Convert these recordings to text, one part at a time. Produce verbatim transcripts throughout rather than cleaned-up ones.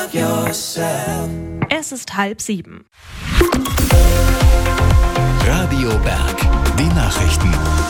love yourself. Es ist halb sieben. Radio Berg, die Nachrichten.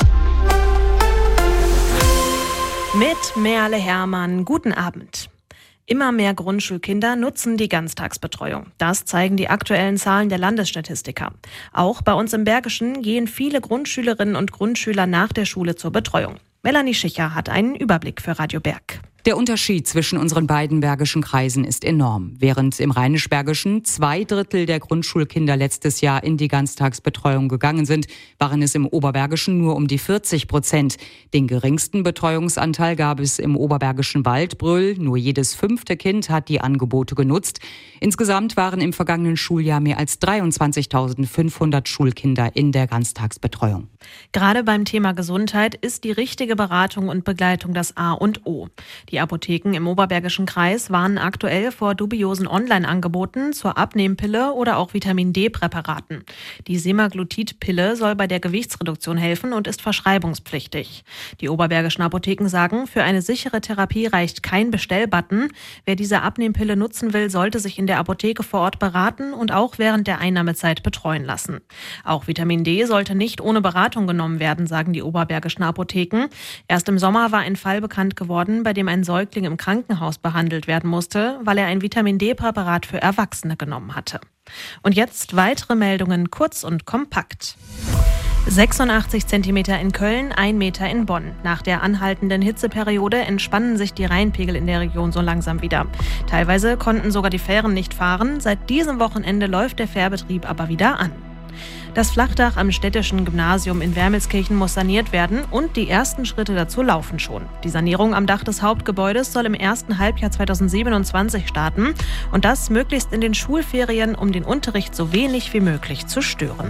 Mit Merle Hermann, guten Abend. Immer mehr Grundschulkinder nutzen die Ganztagsbetreuung. Das zeigen die aktuellen Zahlen der Landesstatistiker. Auch bei uns im Bergischen gehen viele Grundschülerinnen und Grundschüler nach der Schule zur Betreuung. Melanie Schicher hat einen Überblick für Radio Berg. Der Unterschied zwischen unseren beiden bergischen Kreisen ist enorm. Während im Rheinisch-Bergischen zwei Drittel der Grundschulkinder letztes Jahr in die Ganztagsbetreuung gegangen sind, waren es im Oberbergischen nur um die vierzig Prozent. Den geringsten Betreuungsanteil gab es im oberbergischen Waldbröl. Nur jedes fünfte Kind hat die Angebote genutzt. Insgesamt waren im vergangenen Schuljahr mehr als dreiundzwanzigtausendfünfhundert Schulkinder in der Ganztagsbetreuung. Gerade beim Thema Gesundheit ist die richtige Beratung und Begleitung das A und O. Die Apotheken im Oberbergischen Kreis warnen aktuell vor dubiosen Online-Angeboten zur Abnehmpille oder auch Vitamin-D-Präparaten. Die Semaglutid-Pille soll bei der Gewichtsreduktion helfen und ist verschreibungspflichtig. Die oberbergischen Apotheken sagen, für eine sichere Therapie reicht kein Bestellbutton. Wer diese Abnehmpille nutzen will, sollte sich in der Apotheke vor Ort beraten und auch während der Einnahmezeit betreuen lassen. Auch Vitamin D sollte nicht ohne Beratung genommen werden, sagen die oberbergischen Apotheken. Erst im Sommer war ein Fall bekannt geworden, bei dem ein Säugling im Krankenhaus behandelt werden musste, weil er ein Vitamin-D-Präparat für Erwachsene genommen hatte. Und jetzt weitere Meldungen kurz und kompakt. sechsundachtzig Zentimeter in Köln, ein Meter in Bonn. Nach der anhaltenden Hitzeperiode entspannen sich die Rheinpegel in der Region so langsam wieder. Teilweise konnten sogar die Fähren nicht fahren. Seit diesem Wochenende läuft der Fährbetrieb aber wieder an. Das Flachdach am städtischen Gymnasium in Wermelskirchen muss saniert werden und die ersten Schritte dazu laufen schon. Die Sanierung am Dach des Hauptgebäudes soll im ersten Halbjahr zweitausendsiebenundzwanzig starten und das möglichst in den Schulferien, um den Unterricht so wenig wie möglich zu stören.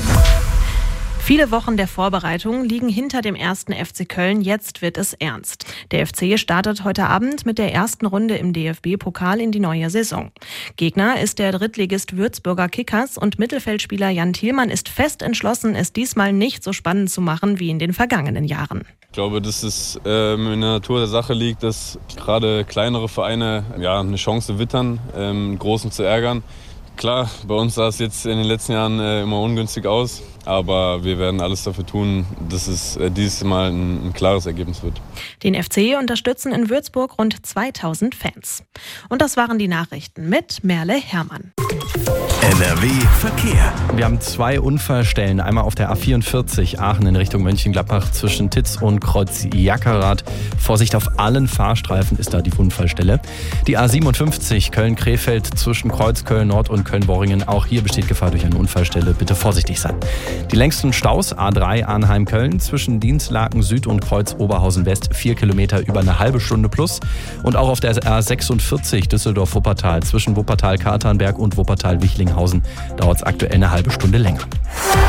Viele Wochen der Vorbereitung liegen hinter dem ersten F C Köln. Jetzt wird es ernst. Der F C startet heute Abend mit der ersten Runde im D F B-Pokal in die neue Saison. Gegner ist der Drittligist Würzburger Kickers und Mittelfeldspieler Jan Thielmann ist fest entschlossen, es diesmal nicht so spannend zu machen wie in den vergangenen Jahren. Ich glaube, dass es ähm, in der Natur der Sache liegt, dass gerade kleinere Vereine ja, eine Chance wittern, ähm, Großen zu ärgern. Klar, bei uns sah es jetzt in den letzten Jahren äh, immer ungünstig aus, aber wir werden alles dafür tun, dass es äh, dieses Mal ein, ein klares Ergebnis wird. Den F C unterstützen in Würzburg rund zweitausend Fans. Und das waren die Nachrichten mit Merle Hermann. N R W Verkehr. Wir haben zwei Unfallstellen. Einmal auf der A vierundvierzig Aachen in Richtung Mönchengladbach zwischen Titz und Kreuz Jackerath. Vorsicht, auf allen Fahrstreifen ist da die Unfallstelle. Die A siebenundfünfzig Köln-Krefeld zwischen Kreuz Köln-Nord und Köln-Worringen. Auch hier besteht Gefahr durch eine Unfallstelle. Bitte vorsichtig sein. Die längsten Staus A drei Arnheim-Köln zwischen Dienstlaken Süd und Kreuz Oberhausen-West. Vier Kilometer über eine halbe Stunde plus. Und auch auf der A sechsundvierzig Düsseldorf-Wuppertal zwischen Wuppertal-Katernberg und Wuppertal-Wichlinghausen dauert es aktuell eine halbe Stunde länger.